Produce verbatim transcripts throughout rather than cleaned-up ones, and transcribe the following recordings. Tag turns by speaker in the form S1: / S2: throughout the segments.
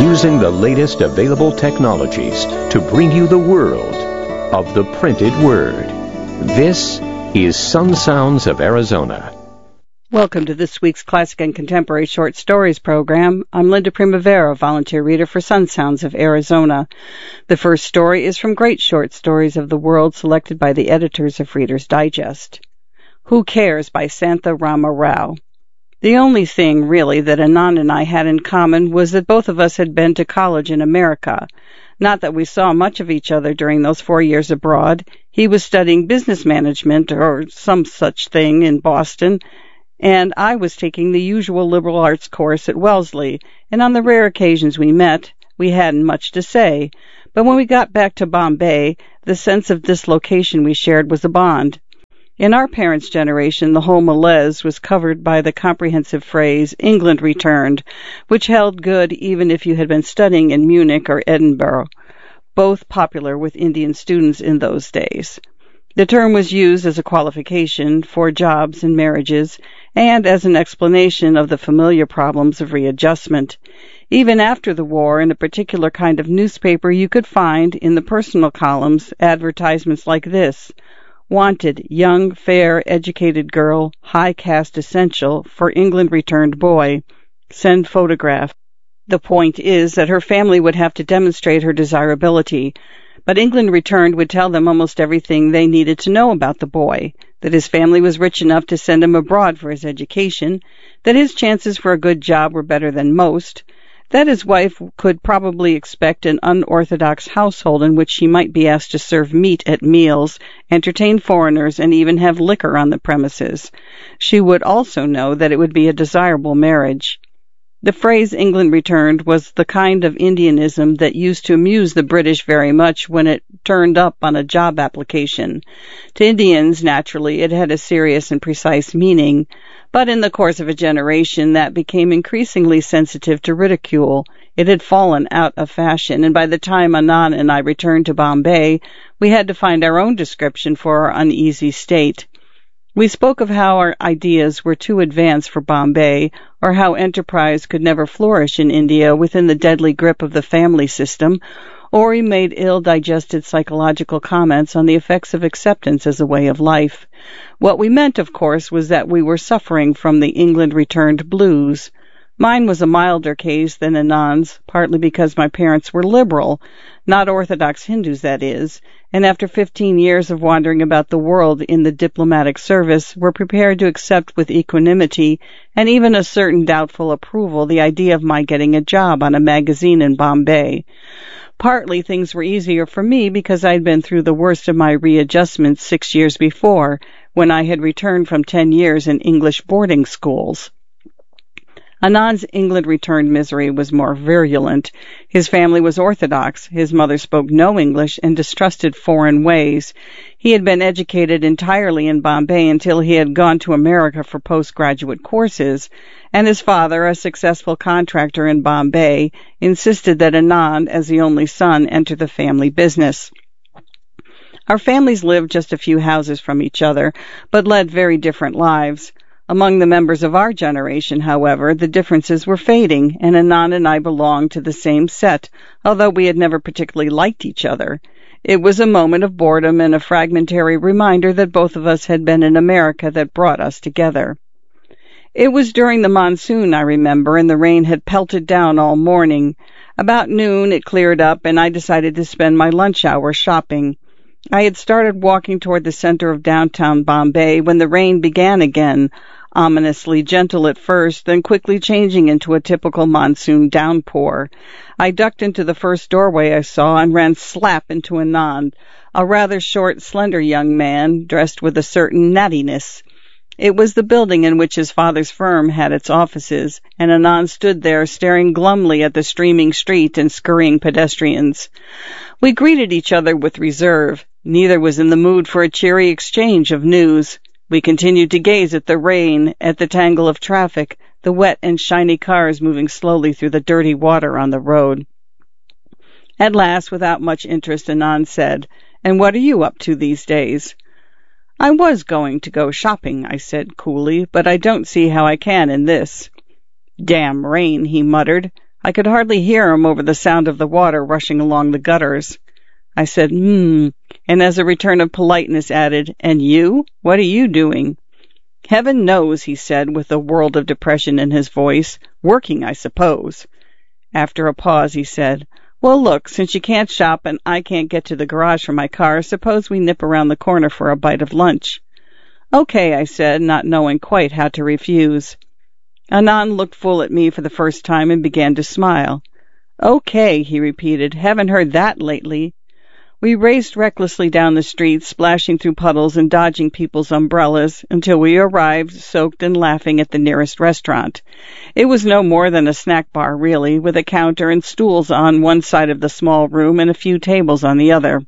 S1: using the latest available technologies to bring you the world of the printed word. This is Sun Sounds of Arizona.
S2: Welcome to this week's Classic and Contemporary Short Stories program. I'm Linda Primavera, volunteer reader for Sun Sounds of Arizona. The first story is from Great Short Stories of the World, selected by the editors of Reader's Digest. Who Cares by Santha Rama Rao. The only thing, really, that Anand and I had in common was that both of us had been to college in America. Not that we saw much of each other during those four years abroad. He was studying business management or some such thing in Boston, and I was taking the usual liberal arts course at Wellesley, and on the rare occasions we met, we hadn't much to say. But when we got back to Bombay, the sense of dislocation we shared was a bond. In our parents' generation, the whole malaise was covered by the comprehensive phrase, England returned, which held good even if you had been studying in Munich or Edinburgh, both popular with Indian students in those days. The term was used as a qualification for jobs and marriages, and as an explanation of the familiar problems of readjustment. Even after the war, in a particular kind of newspaper, you could find, in the personal columns, advertisements like this: Wanted, young, fair, educated girl, high caste essential, for England returned boy. Send photograph. The point is that her family would have to demonstrate her desirability, but England returned would tell them almost everything they needed to know about the boy, that his family was rich enough to send him abroad for his education, that his chances for a good job were better than most, that his wife could probably expect an unorthodox household in which she might be asked to serve meat at meals, entertain foreigners, and even have liquor on the premises. She would also know that it would be a desirable marriage. The phrase England returned was the kind of Indianism that used to amuse the British very much when it turned up on a job application. To Indians, naturally, it had a serious and precise meaning, but in the course of a generation that became increasingly sensitive to ridicule. It had fallen out of fashion, and by the time Anand and I returned to Bombay, we had to find our own description for our uneasy state. We spoke of how our ideas were too advanced for Bombay, or how enterprise could never flourish in India within the deadly grip of the family system, or we made ill-digested psychological comments on the effects of acceptance as a way of life. What we meant, of course, was that we were suffering from the England returned blues. Mine was a milder case than Anand's, partly because my parents were liberal, not Orthodox Hindus, that is, and after fifteen years of wandering about the world in the diplomatic service, were prepared to accept with equanimity and even a certain doubtful approval the idea of my getting a job on a magazine in Bombay. Partly things were easier for me because I'd been through the worst of my readjustments six years before, when I had returned from ten years in English boarding schools. Anand's England returned misery was more virulent. His family was Orthodox. His mother spoke no English and distrusted foreign ways. He had been educated entirely in Bombay until he had gone to America for postgraduate courses, and his father, a successful contractor in Bombay, insisted that Anand, as the only son, enter the family business. Our families lived just a few houses from each other, but led very different lives. Among the members of our generation, however, the differences were fading, and Anand and I belonged to the same set, although we had never particularly liked each other. It was a moment of boredom and a fragmentary reminder that both of us had been in America that brought us together. It was during the monsoon, I remember, and the rain had pelted down all morning. About noon it cleared up, and I decided to spend my lunch hour shopping. I had started walking toward the center of downtown Bombay when the rain began again, ominously gentle at first, then quickly changing into a typical monsoon downpour. I ducked into the first doorway I saw and ran slap into Anand, a rather short, slender young man dressed with a certain nattiness. It was the building in which his father's firm had its offices, and Anand stood there staring glumly at the streaming street and scurrying pedestrians. We greeted each other with reserve. Neither was in the mood for a cheery exchange of news. We continued to gaze at the rain, at the tangle of traffic, the wet and shiny cars moving slowly through the dirty water on the road. At last, without much interest, Anand said, "And what are you up to these days?" "I was going to go shopping," I said coolly, "but I don't see how I can in this." "Damn rain," he muttered. I could hardly hear him over the sound of the water rushing along the gutters. I said, hmm, and as a return of politeness added, and you? What are you doing? Heaven knows, he said, with a world of depression in his voice. Working, I suppose. After a pause, he said, well, look, since you can't shop and I can't get to the garage for my car, suppose we nip around the corner for a bite of lunch. Okay, I said, not knowing quite how to refuse. Anand looked full at me for the first time and began to smile. Okay, he repeated, haven't heard that lately. We raced recklessly down the street, splashing through puddles and dodging people's umbrellas, until we arrived, soaked and laughing, at the nearest restaurant. It was no more than a snack bar, really, with a counter and stools on one side of the small room and a few tables on the other.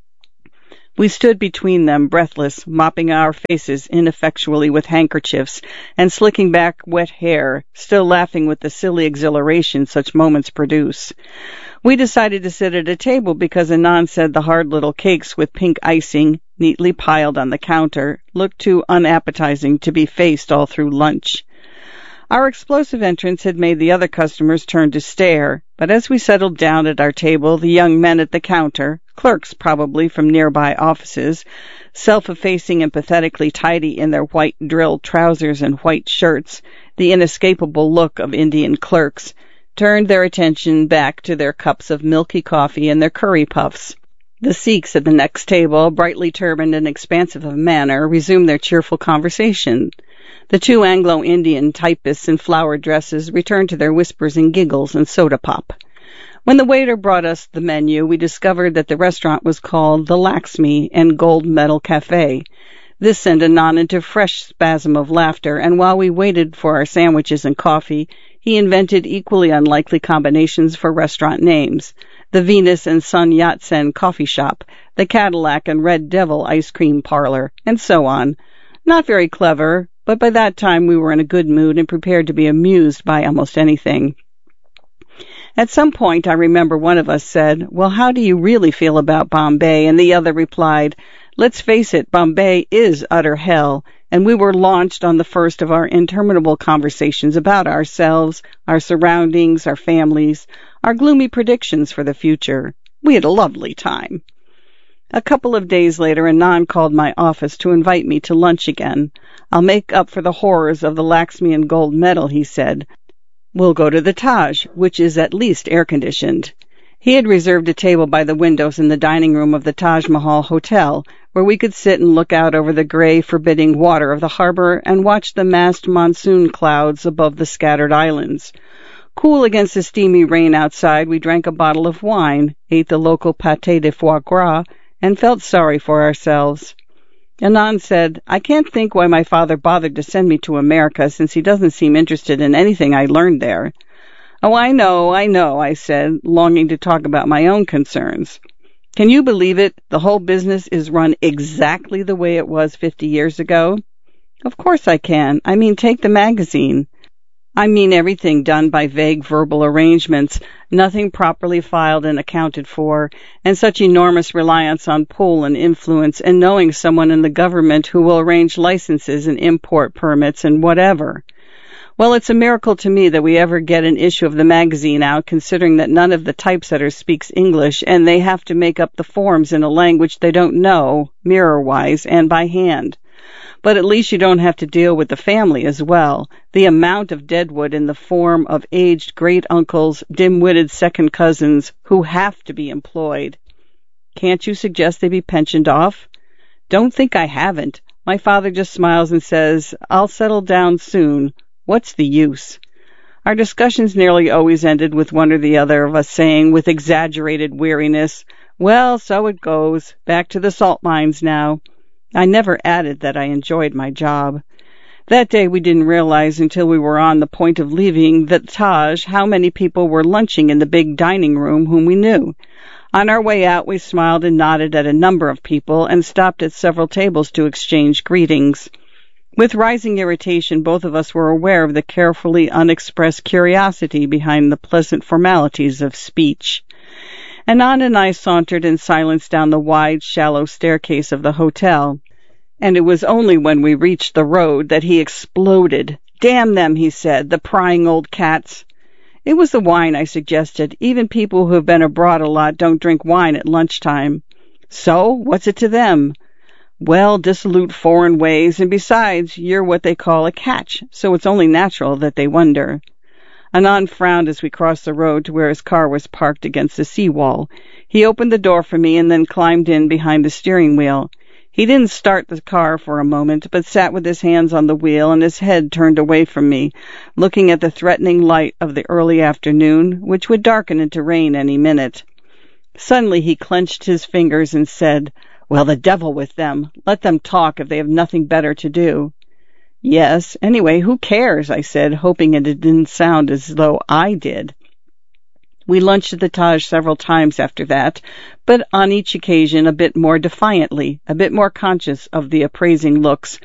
S2: We stood between them, breathless, mopping our faces ineffectually with handkerchiefs and slicking back wet hair, still laughing with the silly exhilaration such moments produce. We decided to sit at a table because Anand said the hard little cakes with pink icing, neatly piled on the counter, looked too unappetizing to be faced all through lunch. Our explosive entrance had made the other customers turn to stare, but as we settled down at our table, the young men at the counter, clerks probably from nearby offices, self-effacing and pathetically tidy in their white drilled trousers and white shirts, the inescapable look of Indian clerks, turned their attention back to their cups of milky coffee and their curry puffs. The Sikhs at the next table, brightly turbaned and expansive of manner, resumed their cheerful conversation. The two Anglo-Indian typists in flowered dresses returned to their whispers and giggles and soda pop. When the waiter brought us the menu, we discovered that the restaurant was called the Laxmi and Gold Medal Cafe. This sent Anand into a fresh spasm of laughter, and while we waited for our sandwiches and coffee, he invented equally unlikely combinations for restaurant names. The Venus and Sun Yat-sen Coffee Shop, the Cadillac and Red Devil Ice Cream Parlor, and so on. Not very clever, but by that time we were in a good mood and prepared to be amused by almost anything. At some point, I remember one of us said, well, how do you really feel about Bombay? And the other replied, let's face it, Bombay is utter hell. And we were launched on the first of our interminable conversations about ourselves, our surroundings, our families, our gloomy predictions for the future. We had a lovely time. A couple of days later, Anand called my office to invite me to lunch again. I'll make up for the horrors of the Laxmi and Gold Medal, he said. We'll go to the Taj, which is at least air-conditioned. He had reserved a table by the windows in the dining room of the Taj Mahal Hotel, where we could sit and look out over the gray, forbidding water of the harbor and watch the massed monsoon clouds above the scattered islands. Cool against the steamy rain outside, we drank a bottle of wine, ate the local pâté de foie gras, and felt sorry for ourselves. Anand said, I can't think why my father bothered to send me to America, since he doesn't seem interested in anything I learned there. Oh, I know, I know, I said, longing to talk about my own concerns. Can you believe it? The whole business is run exactly the way it was fifty years ago. Of course I can. I mean, take the magazine. I mean everything done by vague verbal arrangements, nothing properly filed and accounted for, and such enormous reliance on pull and influence and knowing someone in the government who will arrange licenses and import permits and whatever. Well, it's a miracle to me that we ever get an issue of the magazine out, considering that none of the typesetters speaks English, and they have to make up the forms in a language they don't know, mirror-wise, and by hand. But at least you don't have to deal with the family as well. The amount of deadwood in the form of aged great-uncles, dim-witted second cousins, who have to be employed. Can't you suggest they be pensioned off? Don't think I haven't. My father just smiles and says, I'll settle down soon. What's the use? Our discussions nearly always ended with one or the other of us saying, with exaggerated weariness, well, so it goes. Back to the salt mines now. I never added that I enjoyed my job. That day we didn't realize until we were on the point of leaving the Taj how many people were lunching in the big dining room whom we knew. On our way out, we smiled and nodded at a number of people and stopped at several tables to exchange greetings. With rising irritation, both of us were aware of the carefully unexpressed curiosity behind the pleasant formalities of speech. Anand and I sauntered in silence down the wide, shallow staircase of the hotel, and it was only when we reached the road that he exploded. Damn them, he said, the prying old cats. It was the wine, I suggested. Even people who have been abroad a lot don't drink wine at lunchtime. So, what's it to them? Well, dissolute foreign ways, and besides, you're what they call a catch, so it's only natural that they wonder. Anand frowned as we crossed the road to where his car was parked against the seawall. He opened the door for me and then climbed in behind the steering wheel. He didn't start the car for a moment, but sat with his hands on the wheel and his head turned away from me, looking at the threatening light of the early afternoon, which would darken into rain any minute. Suddenly he clenched his fingers and said, "Well, the devil with them. Let them talk if they have nothing better to do." "Yes, anyway, who cares?" I said, hoping it didn't sound as though I did. We lunched at the Taj several times after that, but on each occasion a bit more defiantly, a bit more conscious of the appraising looks